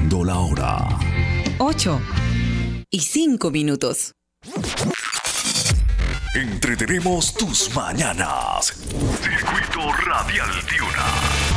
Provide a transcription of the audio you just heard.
Marcando la hora. 8:05. Entretenemos tus mañanas. Circuito Radial Tiuna.